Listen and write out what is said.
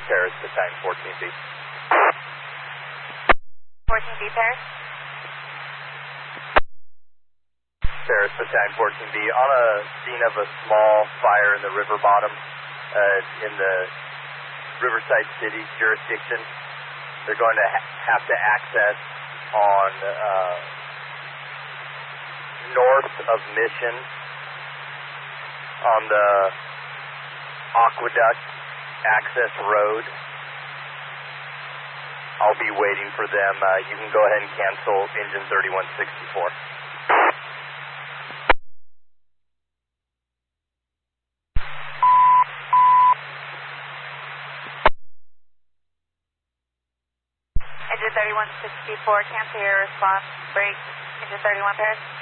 Paris to time 14B. 14B Paris. Paris to time 14B. On a scene of a small fire in the river bottom in the Riverside City jurisdiction. They're going to have to access on north of Mission on the Aqueduct Access Road. I'll be waiting for them. You can go ahead and cancel engine 3164. Engine 3164, cancel your response, break, engine 31 Paris.